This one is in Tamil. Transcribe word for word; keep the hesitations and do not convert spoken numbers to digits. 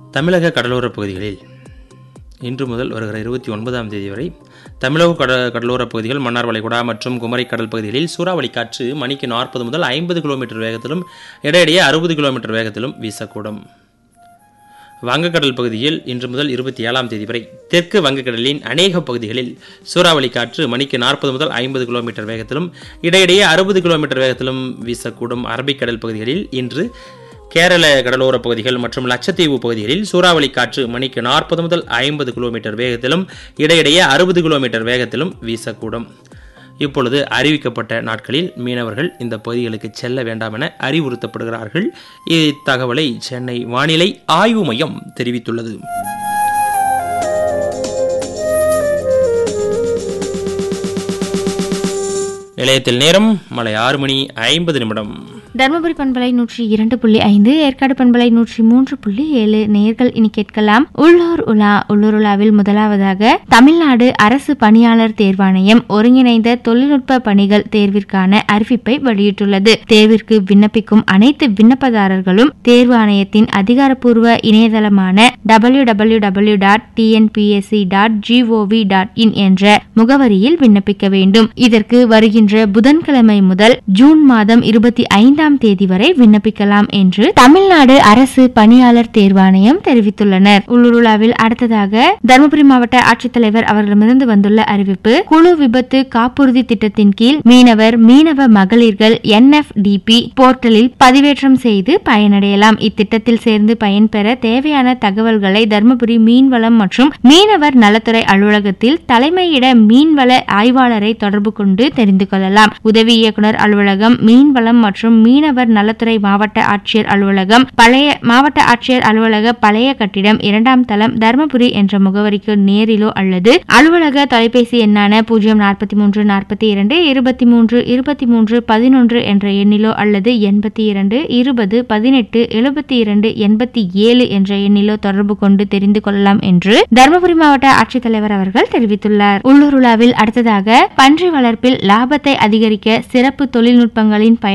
தமிழக கடலோரப் பகுதிகளில் இன்று முதல் வருகிற இருபத்தி ஒன்பதாம் தேதி வரை தமிழக கட கடலோரப் பகுதிகள், மன்னார் வளைகுடா மற்றும் குமரி கடல் பகுதிகளில் சூறாவளி காற்று மணிக்கு நாற்பது முதல் ஐம்பது கிலோமீட்டர் வேகத்திலும் இடையிடையே அறுபது கிலோமீட்டர் வேகத்திலும் வீசக்கூடும். வங்கக்கடல் பகுதியில் இன்று முதல் இருபத்தி ஏழாம் தேதி வரை தெற்கு வங்கக்கடலின் அநேக பகுதிகளில் சூறாவளி காற்று மணிக்கு நாற்பது முதல் ஐம்பது கிலோமீட்டர் வேகத்திலும் இடையிடையே அறுபது கிலோமீட்டர் வேகத்திலும் வீசக்கூடும். அரபிக்கடல் பகுதிகளில் இன்று கேரள கடலோரப் பகுதிகள் மற்றும் லட்சத்தீவு பகுதிகளில் சூறாவளி காற்று மணிக்கு நாற்பது முதல் ஐம்பது கிலோமீட்டர் வேகத்திலும் இடையிடையே அறுபது கிலோமீட்டர் வேகத்திலும் வீசக்கூடும். இப்பொழுது அறிவிக்கப்பட்ட நாட்களில் மீனவர்கள் இந்த பகுதிகளுக்கு செல்ல வேண்டாம் என அறிவுறுத்தப்படுகிறார்கள். இத்தகவலை சென்னை வானிலை ஆய்வு மையம் தெரிவித்துள்ளது. நிலையத்தில் நேரம் மாலை ஆறு மணி ஐம்பது நிமிடம். தர்மபுரி பண்பலை நூற்றி இரண்டு புள்ளி ஐந்து, ஏற்காடு பண்பலை நூற்றி மூன்று புள்ளி ஏழு. நேர்கள் இனி கேட்கலாம் உள்ளூர் உலா. உள்ளூர் உலாவில் முதலாவதாக தமிழ்நாடு அரசு பணியாளர் தேர்வாணையம் ஒருங்கிணைந்த தொழில்நுட்ப பணிகள் தேர்விற்கான அறிவிப்பை வெளியிட்டுள்ளது. தேர்விற்கு விண்ணப்பிக்கும் அனைத்து விண்ணப்பதாரர்களும் தேர்வு ஆணையத்தின் அதிகாரப்பூர்வ இணையதளமான W W W dot T N P S C dot G O we dot in என்ற முகவரியில் விண்ணப்பிக்க வேண்டும். இதற்கு வருகின்ற புதன்கிழமை முதல் ஜூன் மாதம் இருபத்தி ஐந்தாம் தேதி வரை விண்ணப்பிக்கலாம் என்று தமிழ்நாடு அரசு பணியாளர் தேர்வாணையம் தெரிவித்துள்ளனர். உள்ளூருலாவில் அடுத்ததாக தருமபுரி மாவட்ட ஆட்சித்தலைவர் அவர்களிடமிருந்து வந்துள்ள அறிவிப்பு. குழு விபத்து காப்புறுதி திட்டத்தின் கீழ் மீனவர் மீனவ மகளிர்கள் என் எஃப் டி பி போர்ட்டலில் பதிவேற்றம் செய்து பயனடையலாம். இத்திட்டத்தில் சேர்ந்து பயன்பெற தேவையான தகவல்களை தருமபுரி மீன்வளம் மற்றும் மீனவர் நலத்துறை அலுவலகத்தில் தலைமையிட மீன்வள ஆய்வாளரை தொடர்பு கொண்டு தெரிந்து கொள்ளலாம். உதவி இயக்குநர் அலுவலகம், மீன்வளம் மற்றும் மீனவர் நலத்துறை மாவட்ட ஆட்சியர் அலுவலகம், பழைய மாவட்ட ஆட்சியர் அலுவலக பழைய கட்டிடம், இரண்டாம் தளம், தர்மபுரி என்ற முகவரிக்கு நேரிலோ அல்லது அலுவலக தொலைபேசி எண்ணான பூஜ்ஜியம் நாற்பத்தி மூன்று நாற்பத்தி இரண்டு இருபத்தி மூன்று இருபத்தி மூன்று பதினொன்று என்ற எண்ணிலோ அல்லது எண்பத்தி இரண்டு இருபது பதினெட்டு எழுபத்தி இரண்டு எண்பத்தி ஏழு என்ற எண்ணிலோ தொடர்பு கொண்டு தெரிந்து கொள்ளலாம் என்று தர்மபுரி மாவட்ட ஆட்சித்தலைவர் அவர்கள் தெரிவித்துள்ளார். உள்ளூர் உலாவில் அடுத்ததாக பன்றி வளர்ப்பில் லாபத்தை அதிகரிக்க சிறப்பு தொழில்நுட்பங்களின் பயன்